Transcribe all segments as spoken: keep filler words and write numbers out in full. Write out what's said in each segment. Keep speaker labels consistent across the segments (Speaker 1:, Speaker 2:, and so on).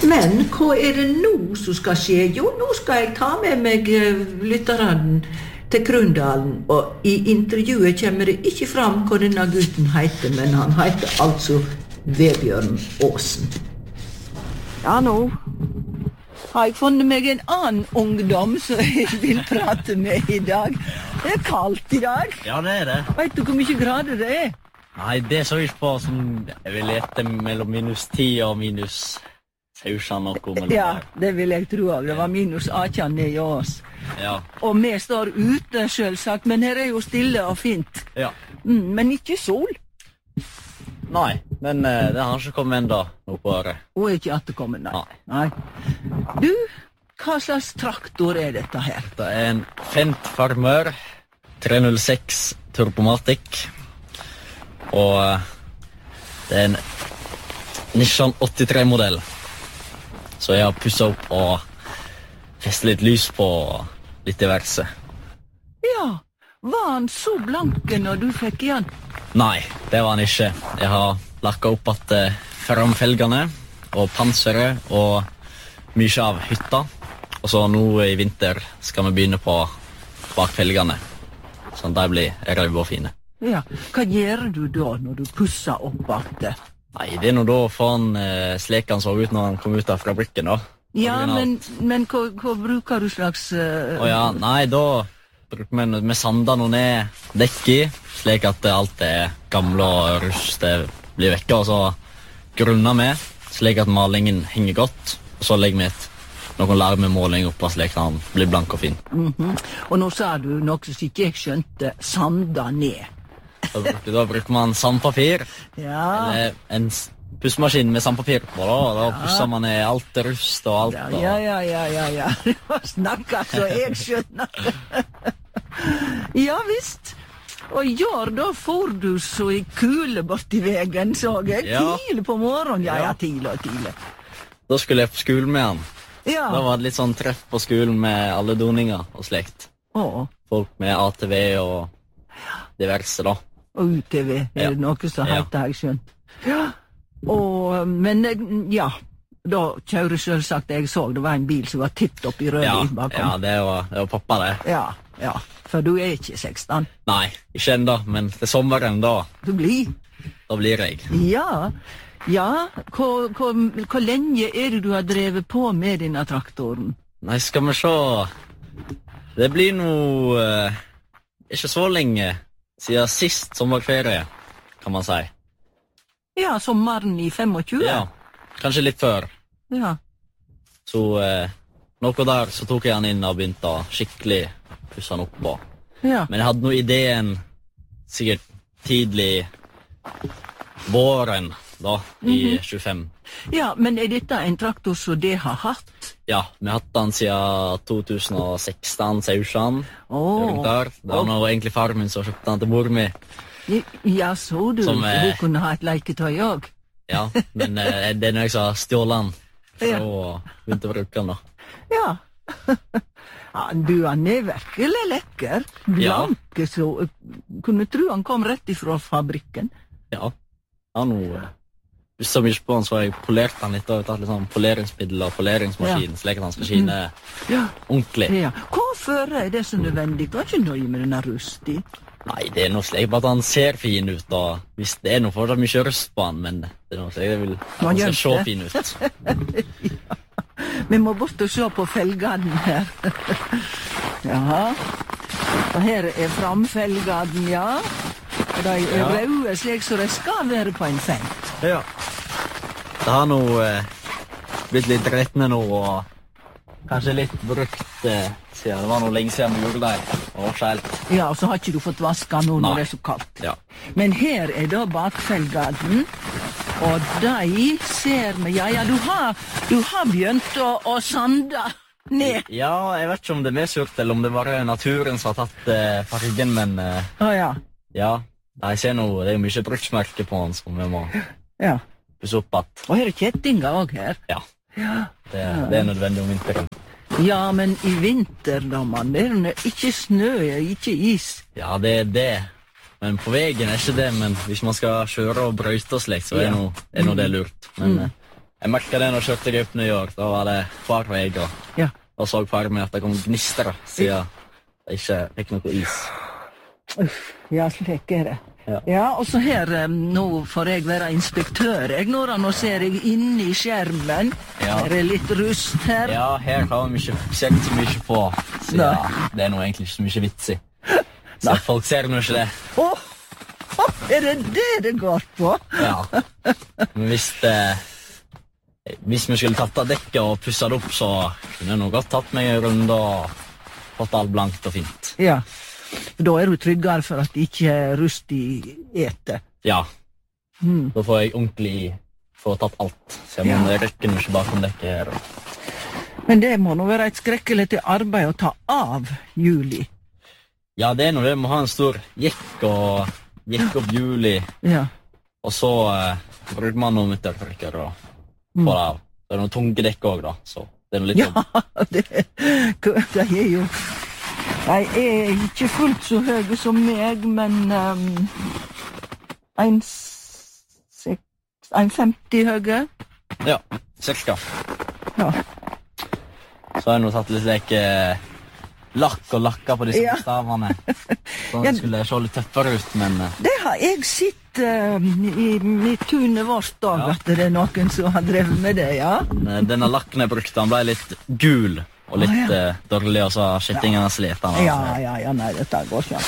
Speaker 1: Men hva er det nå som skal skje? Jo, nå skal jeg ta med meg lytteren til Krundalen, og i intervjuet kommer det ikke fram hva denne gutten heter, men han heter altså Vebjørn Aasen. Ja, nå har jeg funnet meg en annen ungdom som jeg vil prate med i dag. Det er kaldt i dag.
Speaker 2: Ja, det er det.
Speaker 1: Vet du hvor mye grader det er?
Speaker 2: Nei, det så ikke på som jeg vil lete mellom minus ti og minus sausan og mellom
Speaker 1: Ja, det vil jeg tro av. Det var minus atten ned i oss.
Speaker 2: Ja.
Speaker 1: Og vi står ute, selvsagt, men her er jo stille og fint.
Speaker 2: Ja.
Speaker 1: Mm, men ikke sol.
Speaker 2: Nei, men uh, det har ikke kommet enda nå på året.
Speaker 1: Og ikke at det kommer, nei.
Speaker 2: Nei.
Speaker 1: nei. Du, hva slags traktor er dette her?
Speaker 2: Det er en Fendt Farmer tre null seks Turbomatic. Og uh, det er en Nissan åttitre-modell. Så jeg har pusset opp og festet litt lys på litt diverse.
Speaker 1: Ja, var han så blanke når du fikk igjen?
Speaker 2: Nei, det var han ikke. Jeg har lakket opp at uh, framfelgene og panseret og mye av hytta. Og så nå i vinter skal vi begynne på bakfelgene. Sånn at de blir røde og fine.
Speaker 1: Ja, hva gjør du da når du pusser opp alt det?
Speaker 2: Nei, det er nå da for han eh, slik han så ut når han kom ut av fabrikken da.
Speaker 1: Ja, men, men hva, hva bruker du slags... Uh...
Speaker 2: Å ja, nei, da bruker vi med sander noe ned dekk i, slik at alt er gamle og rust blir vekke, og så grunner vi, slik at malingen henger godt, og så legger vi et noen larmemåling oppå, slik at han blir blank og fin.
Speaker 1: Mm-hmm. Og nå sa du noe som ikke jeg skjønte, sander ned.
Speaker 2: Da bruker, da bruker man sandpapir,
Speaker 1: ja.
Speaker 2: Eller en pussmaskin med sandpapir på, da, og da pusser ja. Man ned alt rust og alt. Og...
Speaker 1: Ja, ja, ja, ja, ja, ja. Snakker så jeg skjønner. Ja, visst. Og gjør da får du så i kule bort i vegen, så jeg. Ja. Tidlig på morgenen, ja, ja, tidlig og tidlig.
Speaker 2: Da skulle jeg på skolen med han.
Speaker 1: Ja.
Speaker 2: Da var det litt sånn treff på skolen med alle doninger og slekt.
Speaker 1: Åh.
Speaker 2: Folk med A T V og diverse, da.
Speaker 1: Og U T V, er ja. Det noe som heter, jeg skjønt. Ja, og, men ja, da kjører selvsagt jeg så, det var en bil som var titt opp i rød
Speaker 2: ja,
Speaker 1: bakom.
Speaker 2: Ja, det var, det var pappa det.
Speaker 1: Ja, ja, for du er ikke seksten.
Speaker 2: Nei, ikke enda, men til sommeren da.
Speaker 1: Du blir?
Speaker 2: Da blir jeg.
Speaker 1: Ja, ja, hvor, hvor, hvor lenge er det du har drevet på med denne traktoren?
Speaker 2: Nei, skal vi se. Det blir noe, uh, ikke så lenge. Siden sist sommerferie, kan man si.
Speaker 1: Ja, sommeren i tjuefem.
Speaker 2: Ja, kanskje litt før.
Speaker 1: Ja.
Speaker 2: Så eh, noe der, så tok jeg han inn og begynte å skikkelig pusse han opp på.
Speaker 1: Ja.
Speaker 2: Men jeg hadde noe ideen sikkert tidlig våren da, i mm-hmm. tjuefem.
Speaker 1: Ja, men er dette en traktor som det har hatt?
Speaker 2: Ja, vi har hatt den siden to tusen og seksten, Sausjan.
Speaker 1: Oh.
Speaker 2: Det var nå egentlig far min som kjøpte den til mor mi.
Speaker 1: Ja, så du, som, eh, hun kunne ha et leketøy også.
Speaker 2: Ja, men eh, det er når jeg sa stjålet den, for
Speaker 1: ja.
Speaker 2: å begynte å bruke den da.
Speaker 1: Ja. Ja, du, han er virkelig lekker. Blanke, ja. Så kunne tro han kom rett ifra fabrikken.
Speaker 2: Ja, han har hvis så mye på han, så har jeg polert han litt og tatt litt sånn poleringsmiddel og poleringsmaskin, ja. Slik at han skal skine ja. Ordentlig.
Speaker 1: Ja. Hvorfor er det så nødvendig? Du er ikke nøye med denne rust i?
Speaker 2: Nei, det er noe slik at han ser fin ut, og hvis det er noe for det er mye rust på han, men det er noe slik jeg vil at han skal se fin ut.
Speaker 1: Ja. Vi må bort og se på felgene her. Ja, og her er framfelgene, ja. Og de er ja. Røde, slik så de skal være på en Fendt.
Speaker 2: Ja. Det har nå eh, blitt litt rettende nå, og kanskje litt brukt eh, siden det var noe lenge siden vi gjorde det. Og skjelt.
Speaker 1: Ja, og så har ikke du fått vaska nå når det er så kaldt.
Speaker 2: Ja.
Speaker 1: Men her er da bakfelgaden, og de ser vi, ja, ja, du har, du har begynt å, å sande ned.
Speaker 2: Ja, jeg vet ikke om det er medsurt, eller om det var naturen som har tatt eh, fargen, men... Eh,
Speaker 1: Å ja.
Speaker 2: Ja, jeg ser nå, det er jo mye bruksmerke på han som vi må...
Speaker 1: Ja.
Speaker 2: Pusse opp at...
Speaker 1: Og her er kjettinger også her.
Speaker 2: Ja.
Speaker 1: Ja.
Speaker 2: Det, det er nødvendig om vinteren.
Speaker 1: Ja, men i vinter, da, man, det er ikke snø, ikke is.
Speaker 2: Ja, det er det. Men på veien er ikke det, men hvis man skal kjøre og brøyte og slik, så er, ja. noe, er noe det lurt. Men mm. Jeg merket det når jeg kjørte opp New York, da var det hver vei, og,
Speaker 1: Ja.
Speaker 2: og så far meg at det kom gnister, siden jeg ikke fikk noe is.
Speaker 1: Uff, ja, slik er det.
Speaker 2: Ja.
Speaker 1: Ja, og så her, eh, nå får jeg være inspektør, jeg, Nora, nå ser jeg inn i skjermen.
Speaker 2: Ja.
Speaker 1: Er det litt rust her?
Speaker 2: Ja, her har vi ikke sett så mye på, siden
Speaker 1: Nei.
Speaker 2: det er nå egentlig ikke så mye vits i. Så folk ser nå ikke det.
Speaker 1: Åh, åh, er det det det går på?
Speaker 2: Ja. Men hvis det... Hvis vi skulle tatt av dekket og pusset det opp, så kunne jeg nok godt tatt meg en runde og fått alt blankt og fint.
Speaker 1: Ja, da er du tryggere for at det ikke er rust i ete.
Speaker 2: Ja,
Speaker 1: Hmm.
Speaker 2: da får jeg ordentlig få tatt alt. Så jeg må
Speaker 1: Ja.
Speaker 2: rekke noe bakom dekket her.
Speaker 1: Men det må nå være et skrekkelig til arbeid å ta av Juli.
Speaker 2: Ja, det er noe det. Må ha en stor jekk og jekk opp Juli,
Speaker 1: Ja.
Speaker 2: og så eh, bruker man noen midtertrykker og få det av. Det er noen tunge dekk også da, så det er noe litt
Speaker 1: Ja, det, det er jo... Jeg er ikke fullt så høy som meg, men um, en, seks, en femti høye.
Speaker 2: Ja, cirka.
Speaker 1: Ja.
Speaker 2: Så har jeg nå tatt litt leke lakk og lakka på disse
Speaker 1: Ja.
Speaker 2: stavene. Sånn
Speaker 1: Ja.
Speaker 2: det skulle se litt tøffere ut, men eh,
Speaker 1: Det har jeg sett uh, i, i tunet vårt òg,
Speaker 2: Ja.
Speaker 1: at det er noen som har drevet med det, ja.
Speaker 2: men denne lakken jeg brukte, han ble litt gul og litt
Speaker 1: Å, ja.
Speaker 2: eh, dårlig, og så har skittingen slet han.
Speaker 1: Ja, ja, ja, nei, dette går ikke.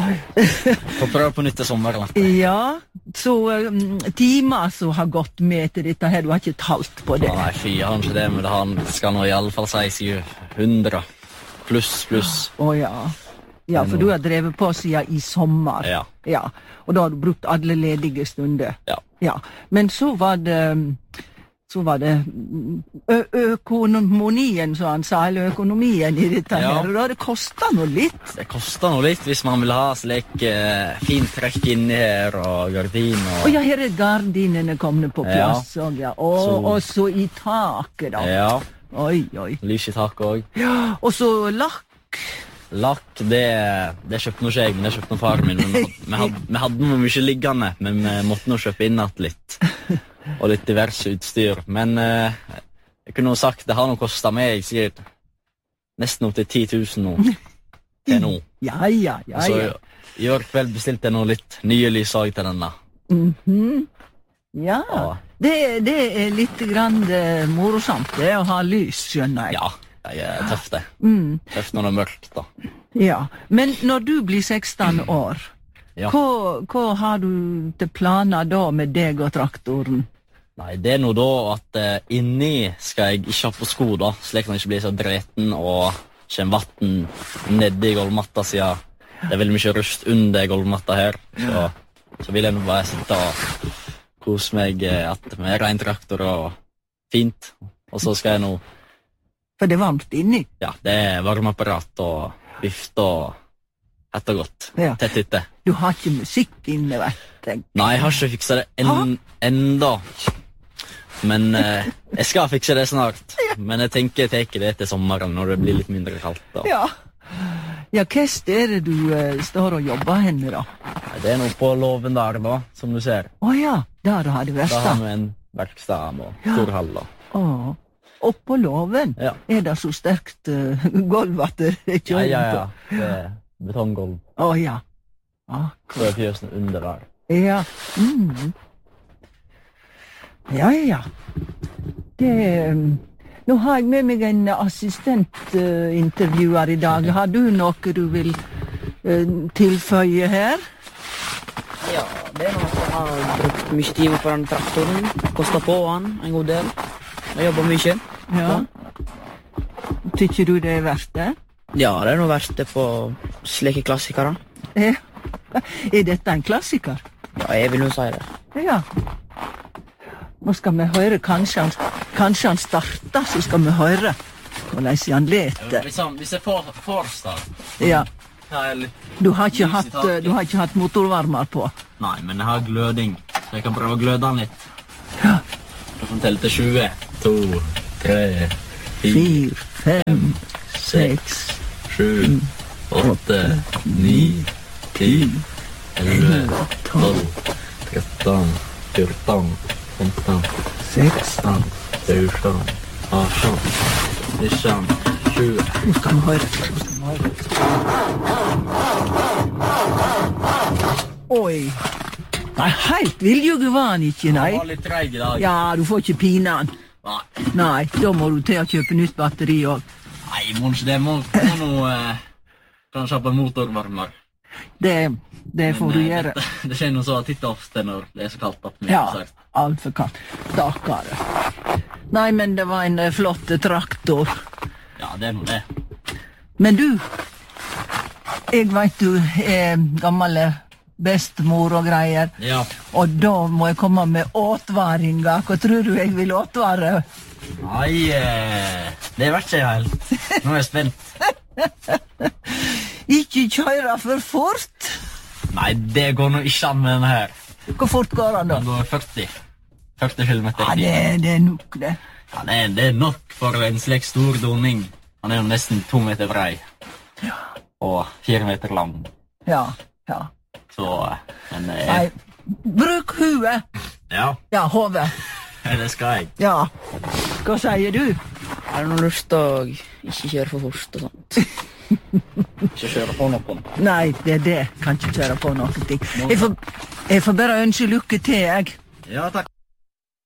Speaker 2: Får prøve på nytt til sommeren.
Speaker 1: Ja, så um, timer som har gått med til dette her, du har ikke talt på det.
Speaker 2: Å, nei, fy, jeg har ikke det, men han skal nå i alle fall si syv hundre. Pluss, pluss.
Speaker 1: Å ja. Ja, for du har drevet på siden i sommer.
Speaker 2: Ja.
Speaker 1: Ja, og da har du brukt alle ledige stunder.
Speaker 2: Ja.
Speaker 1: Ja, men så var det, så var det ø økonomien, som han sa, eller økonomien i dette
Speaker 2: Ja.
Speaker 1: her, og da det kostet noe litt.
Speaker 2: Det koster noe litt hvis man vil ha slik eh, fint trekk inni her og gardin og...
Speaker 1: Og ja, her er gardinene kommet på
Speaker 2: Ja.
Speaker 1: plass, og ja, og,
Speaker 2: Så-
Speaker 1: og så i taket da.
Speaker 2: Ja,
Speaker 1: Oi, oi.
Speaker 2: lys i taket også.
Speaker 1: Ja, og så lakk.
Speaker 2: Lakk, det, det kjøpte nå ikke jeg, men det kjøpte nå faren min. Men vi hadde, vi hadde noe mye liggende, men vi måtte nå kjøpe inn at litt. Og litt diverse utstyr. Men eh, jeg kunne jo sagt, det har nå kostet meg, sikkert nesten opp til ti tusen nå. Til nå.
Speaker 1: Ja, ja, ja,
Speaker 2: Og så
Speaker 1: ja.
Speaker 2: i år kveld bestilte jeg nå litt nye lys også til denne.
Speaker 1: Mhm. Ja,
Speaker 2: Ja.
Speaker 1: det, det er litt grann eh, morosamt det å ha lys, skjønner jeg.
Speaker 2: Ja, det er tøft det.
Speaker 1: Mm,
Speaker 2: Tøft når det er mørkt da.
Speaker 1: ja. Men når du blir seksten år,
Speaker 2: Ja.
Speaker 1: hva, hva har du til planer da med deg og traktoren?
Speaker 2: Nei, det er nå da at eh, inni skal jeg ikke ha på sko da, slik at den ikke blir så dreten og kommer vatten nede i gulvmatta siden det er veldig mye rust under gulvmatta her. Så, så vil jeg nå bare sitte og kose meg eh, at med ren traktor og fint. Og så skal jeg nå,
Speaker 1: For det er varmt inni.
Speaker 2: ja, det er varmeapparat og vift og hett og godt.
Speaker 1: Ja.
Speaker 2: Tett hytte.
Speaker 1: Du har ikke musikk inne, vet jeg.
Speaker 2: Nei, jeg har ikke fikset det en, enda. Men eh, jeg skal fikse det snart. Men jeg tenker jeg tar det til sommeren når det blir litt mindre kaldt. Da.
Speaker 1: Ja. Ja, hva er det du eh, står og jobber henne da?
Speaker 2: Nei, det er noe på låven der da, som du ser.
Speaker 1: Å ja, der har det
Speaker 2: Da har
Speaker 1: vært.
Speaker 2: vi en verksted og stor hall. da.
Speaker 1: Å, oppå låven
Speaker 2: Ja.
Speaker 1: er det så sterkt uh, gulv at det er
Speaker 2: Ja,
Speaker 1: kjøring
Speaker 2: ja,
Speaker 1: på.
Speaker 2: ja. Det er betonggolv.
Speaker 1: Å ja. Ja.
Speaker 2: Så er fjøsene under der.
Speaker 1: Ja. Mm. Ja, ja. Det um, Nå har jeg med meg en assistentintervjuer i dag. Har du noe du vil uh, tilføye her?
Speaker 3: Ja, det er noe jeg har brukt mye timer på den traktoren. Kostet på han en god del. Jeg jobber mye.
Speaker 1: Ja. Tykker du det er verdt det?
Speaker 3: Ja, det er noe verdt det på slike klassikere.
Speaker 1: Ja. Er dette en klassiker?
Speaker 3: Ja, jeg vil jo si det.
Speaker 1: Ja. Nå skal vi høre, kanskje han, kanskje han starter, så skal vi høre hvordan han leter.
Speaker 2: Hvis, han, hvis jeg får, får start,
Speaker 1: Ja.
Speaker 2: har jeg litt...
Speaker 1: Du har ikke
Speaker 2: Lys i
Speaker 1: hatt,
Speaker 2: taket.
Speaker 1: du har ikke hatt motorvarmer på.
Speaker 2: Nei, men jeg har gløding, så jeg kan prøve å gløde den litt.
Speaker 1: Ja.
Speaker 2: Jeg kan telle til tjue. To, tre, fire,
Speaker 1: Fire, fem, seks,
Speaker 2: sju, åtte, ni, ti, elleve, tolv, tretten, fjorten, femten,
Speaker 1: seksten,
Speaker 2: fjorton, arton, nitton, tjugo.
Speaker 1: Nå skal vi høre. Nå skal vi høre. Oi. Nei, helt viljuge var han ikke, nei.
Speaker 2: Han var litt treig i dag.
Speaker 1: Ja, du får ikke pine han.
Speaker 2: Nei.
Speaker 1: Nei, da må du til å kjøpe nytt batteri også.
Speaker 2: Nei, Mons, det må, må nå eh, kanskje ha på motorvarmer.
Speaker 1: Det, det får
Speaker 2: Men,
Speaker 1: du
Speaker 2: eh,
Speaker 1: gjøre.
Speaker 2: Det, det skjer noe så titt og ofte når det er så kaldt at vi
Speaker 1: Ja,
Speaker 2: har sagt.
Speaker 1: alt for kaldt. Stakkare. Nei, men det var en eh, flott traktor.
Speaker 2: Ja, det er nå det.
Speaker 1: Men du, jeg vet du er gammel bestemor og greier,
Speaker 2: Ja.
Speaker 1: og da må jeg komme med åtvaringa. Hva tror du jeg vil åtvare?
Speaker 2: Nei, eh, det vet ikke jeg helt. Nå er jeg spent.
Speaker 1: Ikke kjøre for fort.
Speaker 2: Nei, det går nå ikke an med denne her.
Speaker 1: Hvor fort går han da?
Speaker 2: Den går førti. førti kilometer
Speaker 1: Ja,
Speaker 2: i
Speaker 1: det,
Speaker 2: timen.
Speaker 1: det er nok det.
Speaker 2: Ja, det er, det er nok for en slik stor doning. Han er jo nesten to meter brei. Og fire meter lang.
Speaker 1: Ja, ja.
Speaker 2: Så, eh, men eh,
Speaker 1: Nei, bruk huet.
Speaker 2: ja,
Speaker 1: Ja, hodet.
Speaker 2: det skal jeg.
Speaker 1: Ja. Hva sier du?
Speaker 3: Er det noe lyst til å ikke kjøre for fort og sånt?
Speaker 2: Ikke kjøre på noen.
Speaker 1: Nei, det er det. Kan ikke kjøre på noen ting. Jeg får, jeg får bare ønske lykke til, jeg.
Speaker 2: Ja, takk.